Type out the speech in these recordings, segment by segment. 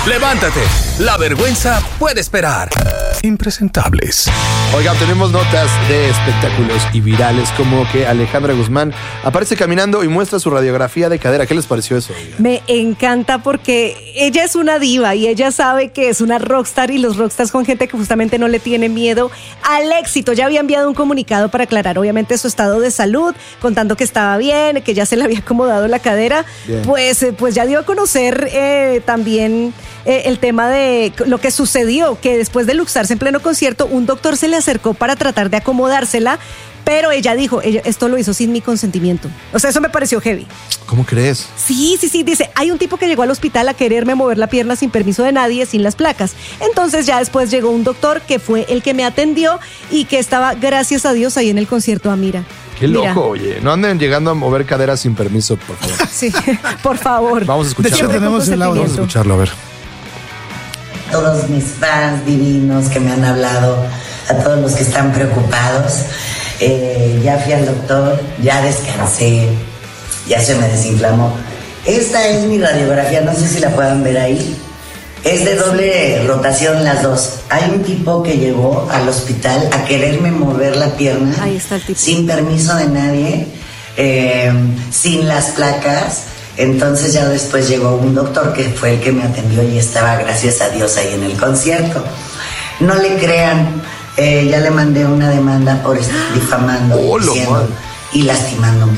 Levántate, la vergüenza puede esperar. Impresentables. Oiga, tenemos notas de espectáculos y virales, como que Alejandra Guzmán aparece caminando y muestra su radiografía de cadera. ¿Qué les pareció eso? Oiga? Me encanta porque ella es una diva y ella sabe que es una rockstar, y los rockstars con gente que justamente no le tiene miedo al éxito. Ya había enviado un comunicado para aclarar obviamente su estado de salud, contando que estaba bien, que ya se le había acomodado la cadera. Pues ya dio a conocer también el tema de lo que sucedió, que después de luxarse en pleno concierto, un doctor se le acercó para tratar de acomodársela, pero ella dijo, esto lo hizo sin mi consentimiento. O sea, eso me pareció heavy. ¿Cómo crees? Sí, dice, hay un tipo que llegó al hospital a quererme mover la pierna sin permiso de nadie, sin las placas. Entonces ya después llegó un doctor que fue el que me atendió y que estaba, gracias a Dios, ahí en el concierto. Mira. Qué loco, oye. No anden llegando a mover caderas sin permiso, por favor. Sí, por favor. Vamos a escucharlo. De hecho, tenemos el audio. Vamos a escucharlo, a ver. Todos mis fans divinos que me han hablado, a todos los que están preocupados. Ya fui al doctor, ya descansé, ya se me desinflamó. Esta es mi radiografía, no sé si la puedan ver ahí. Es de doble rotación las dos. Hay un tipo que llegó al hospital a quererme mover la pierna. Ahí está el tipo. Sin permiso de nadie, sin las placas. Entonces ya después llegó un doctor que fue el que me atendió y estaba, gracias a Dios, ahí en el concierto. No le crean, ya le mandé una demanda por estar difamando diciendo, y lastimándome.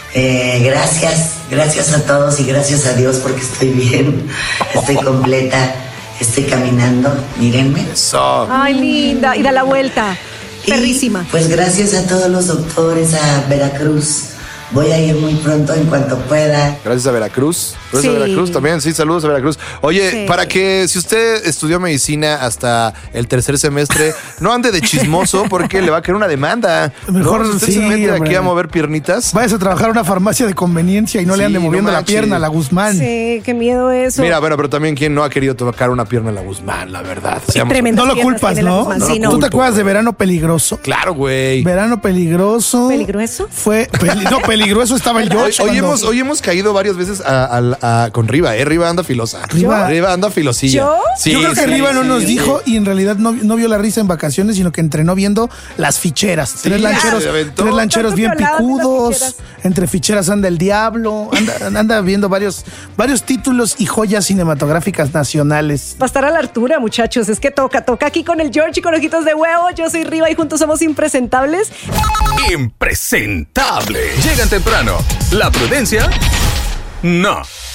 Gracias a todos y gracias a Dios porque estoy bien, estoy completa, estoy caminando, mírenme. Ay, linda, y da la vuelta, perrísima. Pues gracias a todos los doctores, a Veracruz. Voy a ir muy pronto en cuanto pueda. Gracias a Veracruz. Gracias a Veracruz también. Sí, saludos a Veracruz. Oye, para que si usted estudió medicina hasta el tercer semestre, no ande de chismoso porque le va a caer una demanda. Mejor si usted se mete aquí a mover piernitas. Vayas a trabajar a una farmacia de conveniencia y no le ande moviendo la pierna a la Guzmán. Sí, qué miedo eso. Mira, bueno, pero también quién no ha querido tocar una pierna a la Guzmán, la verdad. No lo culpas, ¿no? ¿Tú te acuerdas de Verano Peligroso? Claro, güey. Verano Peligroso. ¿Peligroso? Fue peligroso estaba el George. Hoy hemos caído varias veces con Riva, Riva anda filosa. Riva anda filosilla. ¿Yo? Sí, yo creo que Riva no nos dijo y en realidad no vio la risa en vacaciones, sino que entrenó viendo las ficheras. Tres lancheros bien picudos. Entre ficheras anda el diablo. Anda viendo varios títulos y joyas cinematográficas nacionales. Va a estar a la altura, muchachos. Es que toca aquí con el George y con Ojitos de Huevo. Yo soy Riva y juntos somos impresentables. Impresentable. Llegan temprano. La prudencia, no.